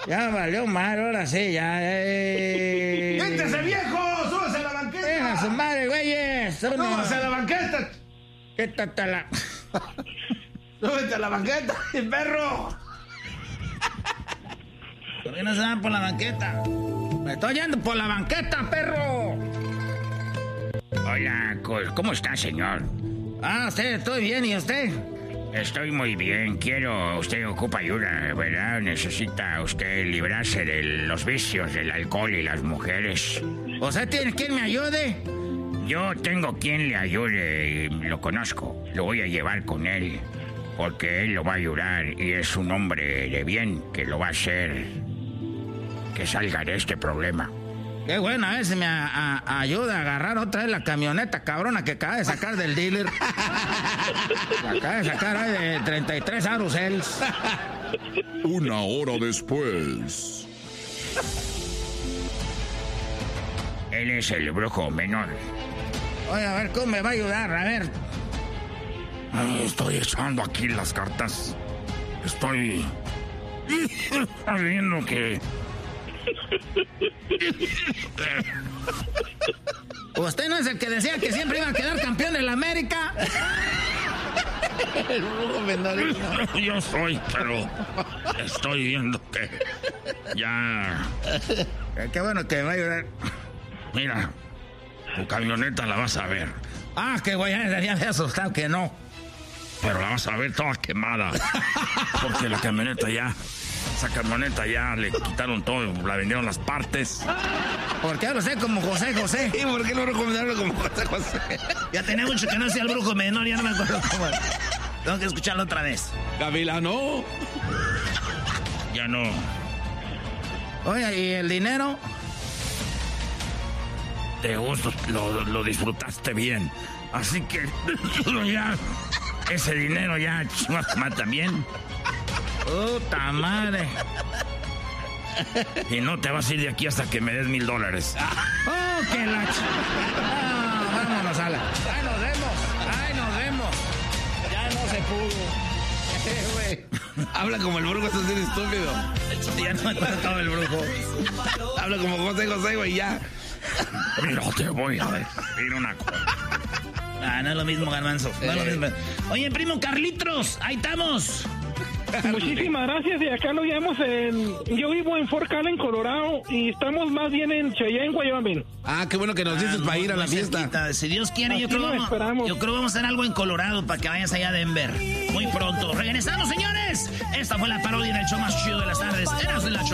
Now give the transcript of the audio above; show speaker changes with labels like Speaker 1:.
Speaker 1: Ya valió mal, ahora sí, ya.
Speaker 2: ¡Siéntese, viejo! ¡Súbase a la banqueta!
Speaker 1: ¡Deja su madre, güeyes!
Speaker 2: ¡Súbase a la banqueta!
Speaker 1: ¡Quítatela!
Speaker 2: ¡Súbete a la banqueta, perro!
Speaker 1: ¿Por qué no se van por la banqueta? ¡Me estoy yendo por la banqueta, perro!
Speaker 3: Hola, ¿cómo está, señor?
Speaker 1: Ah, usted, estoy bien, ¿y usted?
Speaker 3: Estoy muy bien. Usted ocupa ayuda, ¿verdad? Necesita usted librarse de los vicios del alcohol y las mujeres.
Speaker 1: ¿Usted tiene quien me ayude?
Speaker 3: Yo tengo quien le ayude, lo conozco. Lo voy a llevar con él, porque él lo va a ayudar y es un hombre de bien que lo va a hacer que salga de este problema.
Speaker 1: Qué bueno, a ver si me ayuda a agarrar otra vez la camioneta cabrona que acaba de sacar del dealer. Acaba de sacar ahí de 33 Arusels.
Speaker 4: 1 hora después.
Speaker 3: Él es el brujo menor.
Speaker 1: Oye, a ver, ¿cómo me va a ayudar? A ver.
Speaker 3: Estoy echando aquí las cartas. Estoy viendo que...
Speaker 1: ¿Usted no es el que decía que siempre iba a quedar campeón en la América?
Speaker 2: El brujo menor.
Speaker 3: Yo soy, pero estoy viendo que ya...
Speaker 1: Qué bueno que me va a ayudar.
Speaker 3: Mira, tu camioneta la vas a ver.
Speaker 1: Ah, qué güey, ya me había asustado que no.
Speaker 3: Pero la vas a ver toda quemada. Porque la camioneta ya... Esa camioneta ya le quitaron todo, la vendieron las partes.
Speaker 1: ¿Por qué habla usted como José José?
Speaker 2: ¿Y por qué no recomendarlo como José José?
Speaker 1: Ya tenía mucho que no sea el brujo menor, ya no me acuerdo cómo. Tengo que escucharlo otra vez.
Speaker 2: Gavilano.
Speaker 3: Ya no.
Speaker 1: Oye, ¿y el dinero?
Speaker 3: Te gusto, lo disfrutaste bien. Así que ya, ese dinero ya mata bien.
Speaker 1: ¡Puta madre!
Speaker 3: Y no te vas a ir de aquí hasta que me des $1,000.
Speaker 1: ¡Oh, qué la vámonos, ala! ¡Ahí nos vemos! Ya no se pudo. Güey.
Speaker 2: Habla como el brujo, estás bien estúpido.
Speaker 1: Ya no me acuerdo todo el brujo.
Speaker 2: Habla como José José, güey, ya.
Speaker 3: Mira, te voy a decir una cosa.
Speaker 1: Ah, no es lo mismo, Garbanzo. No es lo mismo. Oye, primo Carlitos, ahí estamos.
Speaker 5: Muchísimas gracias, y acá nos llevamos yo vivo en Fort Allen, Colorado, y estamos más bien en Cheyenne, Wyoming.
Speaker 2: Ah, qué bueno que nos dices para ir a la fiesta.
Speaker 1: Cerquita. Si Dios quiere, yo
Speaker 5: Aquí
Speaker 1: creo
Speaker 5: lo esperamos.
Speaker 1: que vamos a hacer algo en Colorado para que vayas allá a Denver. Muy pronto. Regresamos, señores. Esta fue la parodia del show más chido de las tardes. Eras la